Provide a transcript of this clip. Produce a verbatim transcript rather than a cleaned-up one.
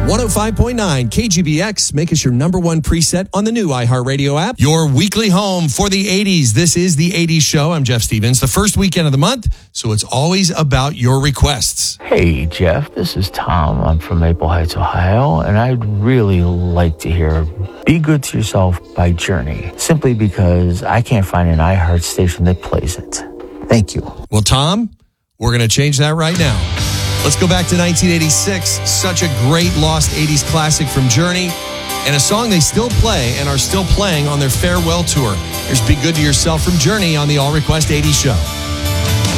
one oh five point nine K G B X. Make us your number one preset on the new iHeartRadio app. Your weekly home for the eighties. This is the eighties show. I'm Jeff Stevens. The first weekend of the month, so it's always about your requests. Hey, Jeff. This is Tom. I'm from Maple Heights, Ohio, and I'd really like to hear Be Good to Yourself by Journey, simply because I can't find an iHeart station that plays it. Thank you. Well, Tom, we're going to change that right now. Let's go back to nineteen eighty-six. Such a great lost eighties classic from Journey, and a song they still play and are still playing on their farewell tour. Here's Be Good to Yourself from Journey on the All Request eighties show.